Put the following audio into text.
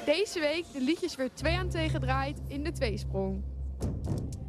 Deze week de liedjes weer 2 aan 2 gedraaid in de tweesprong.